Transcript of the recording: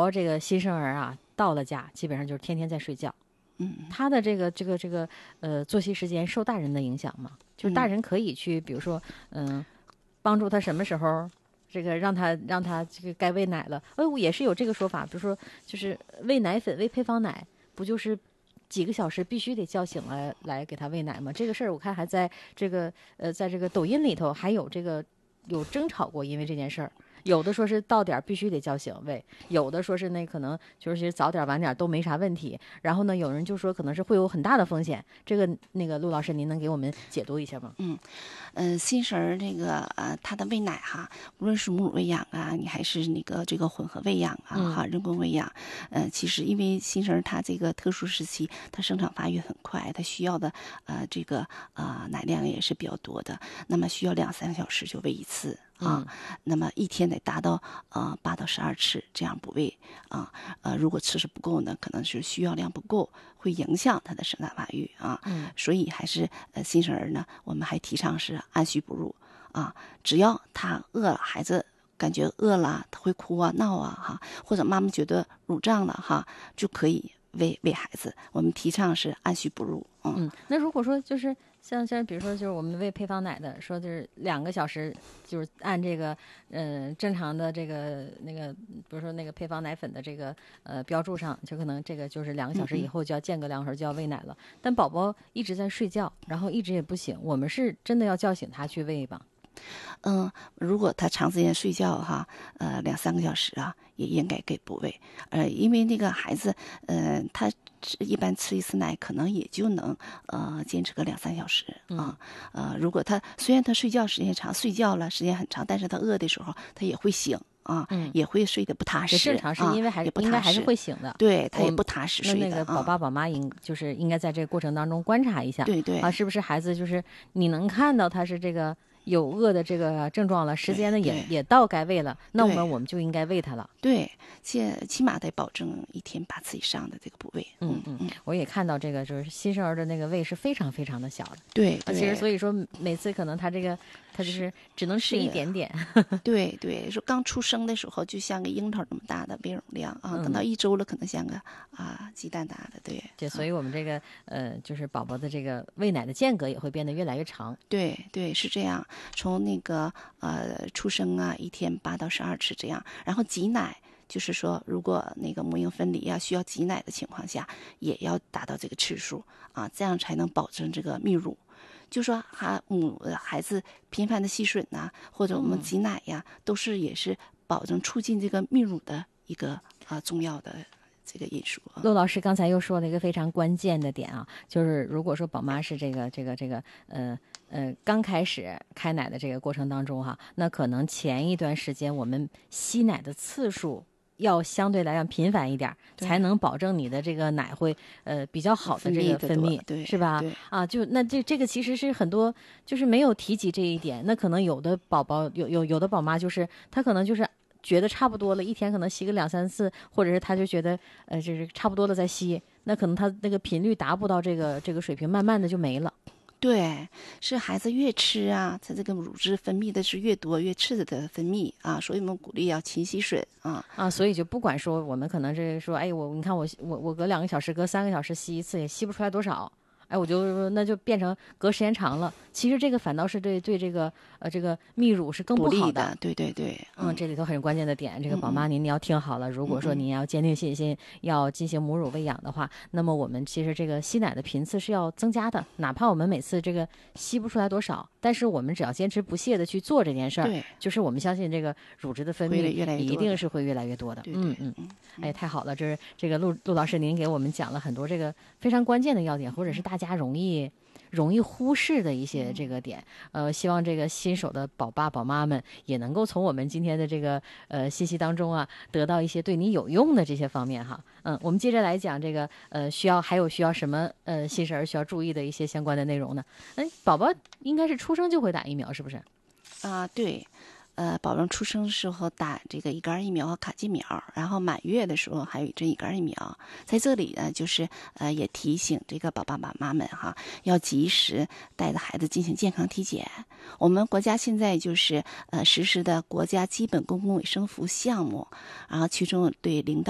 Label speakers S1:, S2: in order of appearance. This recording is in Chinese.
S1: 宝这个新生儿啊，到了家基本上就是天天在睡觉。他的这个作息时间受大人的影响吗？就是大人可以去，比如说帮助他什么时候这个让他这个该喂奶了。也是有这个说法，比如说就是喂奶粉、喂配方奶，不就是几个小时必须得叫醒了来给他喂奶吗？这个事儿我看还在这个在这个抖音里头还有有争吵过，因为这件事儿。有的说是到点必须得叫醒喂，有的说是那可能就是早点晚点都没啥问题。然后呢，有人就说可能是会有很大的风险。这个陆老师，您能给我们解读一下吗？
S2: 新生儿他的喂奶哈，无论是母乳喂养啊，你还是这个混合喂养啊，人工喂养，其实因为新生儿他这个特殊时期，他生长发育很快，他需要的奶量也是比较多的，那么需要2-3个小时就喂一次。那么一天得达到8到12次这样补喂啊。如果次数不够呢，可能是需要量不够，会影响他的生长发育啊。所以还是新生儿呢，我们还提倡是按需哺乳啊。只要他饿了，孩子感觉饿了，他会哭啊闹啊或者妈妈觉得乳胀了就可以喂孩子。我们提倡是按需哺乳。
S1: 那如果说就是像比如说就是我们喂配方奶的，说就是2个小时，就是按这个正常的这个比如说那个配方奶粉的这个标注上，就可能这个就是2个小时以后就要间隔2个小时就要喂奶了。但宝宝一直在睡觉，然后一直也不醒，我们是真的要叫醒他去喂吧？
S2: 如果他长时间睡觉2-3个小时也应该给补喂。因为那个孩子他一般吃一次奶可能也就能坚持个2-3小时如果他虽然他睡觉时间长，睡觉了时间很长，但是他饿的时候他也会醒也会睡得不踏实。
S1: 正常是因为应该还是会醒的，
S2: 对，他也不踏实睡的。
S1: 那个宝爸宝妈就是应该在这个过程当中观察一下，
S2: 对
S1: 是不是孩子就是你能看到他是这个有饿的这个症状了，时间呢也到该喂了，那我们就应该喂他了。
S2: 对，起码得保证1天8次以上的这个补喂。
S1: 我也看到这个就是新生儿的那个胃是非常非常的小的。
S2: 对，
S1: 其实所以说每次可能他就是只能吃一点点。
S2: 对，说刚出生的时候就像个樱桃那么大的胃容量等到1周了可能像个鸡蛋大的。对，
S1: 所以我们这个就是宝宝的这个喂奶的间隔也会变得越来越长。
S2: 对，是这样。从出生1天8到12次这样，然后挤奶，就是说如果那个母婴分离需要挤奶的情况下，也要达到这个次数这样才能保证这个泌乳。就说孩子频繁的吸吮或者我们挤奶都是也是保证促进这个泌乳的一个重要的这个因素。
S1: 陆老师刚才又说了一个非常关键的点就是如果说宝妈是刚开始开奶的这个过程当中那可能前一段时间我们吸奶的次数要相对来讲频繁一点，才能保证你的这个奶会比较好的这个分泌，
S2: 对，
S1: 是吧？这个其实是很多就是没有提及这一点。那可能有的宝宝有的宝妈就是她可能就是觉得差不多了，一天可能吸个2-3次，或者是她就觉得就是差不多了再吸，那可能她那个频率达不到这个水平，慢慢的就没了。
S2: 对，是孩子越吃他这个乳汁分泌的是越多，越刺激的分泌所以我们鼓励要勤吸吮
S1: 所以就不管说我们可能是说，你看我隔2个小时、隔3个小时吸一次，也吸不出来多少。那就变成隔时间长了，其实这个反倒是对这个泌乳是更不好的。
S2: 对。
S1: 这里头很关键的点，这个宝妈您要听好了。如果说您要坚定信心，要进行母乳喂养的话，那么我们其实这个吸奶的频次是要增加的。哪怕我们每次这个吸不出来多少，但是我们只要坚持不懈的去做这件事儿，就是我们相信这个乳汁的分泌一定是会越来越多的。太好了，这个陆老师您给我们讲了很多这个非常关键的要点，或者是大家容易忽视的一些这个点。希望这个新手的宝爸宝妈们也能够从我们今天的这个信息当中得到一些对你有用的这些方面我们接着来讲这个还有需要什么新生儿需要注意的一些相关的内容呢？宝宝应该是出生就会打疫苗，是不是？
S2: 对。宝宝出生的时候打这个乙肝疫苗和卡介苗，然后满月的时候还有一针乙肝疫苗。在这里呢，就是也提醒这个宝爸宝妈们要及时带着孩子进行健康体检。我们国家现在就是实施的国家基本公共卫生服务项目，然后其中对0